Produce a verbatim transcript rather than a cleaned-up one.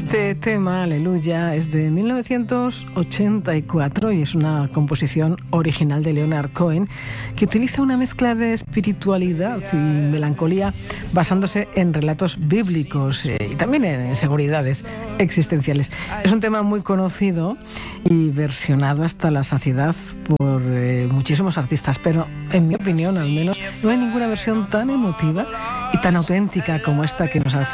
Este tema, Aleluya, es de mil novecientos ochenta y cuatro y es una composición original de Leonard Cohen que utiliza una mezcla de espiritualidad y melancolía basándose en relatos bíblicos eh, y también en inseguridades existenciales. Es un tema muy conocido y versionado hasta la saciedad por eh, muchísimos artistas, pero en mi opinión al menos no hay ninguna versión tan emotiva y tan auténtica como esta que nos hace